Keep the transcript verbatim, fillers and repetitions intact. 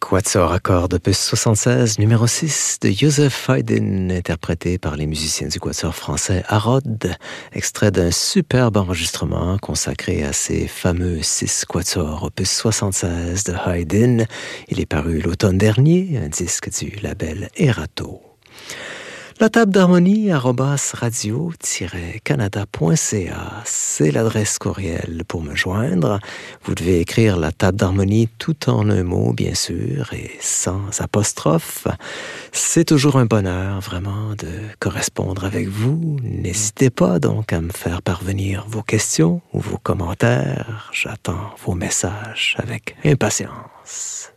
Quatuor à cordes opus soixante-seize, numéro six de Joseph Haydn, interprété par les musiciens du quatuor français Harrod, extrait d'un superbe enregistrement consacré à ces fameux six quatuors opus soixante-seize de Haydn. Il est paru l'automne dernier, un disque du label Erato. La table d'harmonie arobase radio tiret canada point c a, c'est l'adresse courriel pour me joindre. Vous devez écrire la table d'harmonie tout en un mot, bien sûr, et sans apostrophe. C'est toujours un bonheur, vraiment, de correspondre avec vous. N'hésitez pas donc à me faire parvenir vos questions ou vos commentaires. J'attends vos messages avec impatience.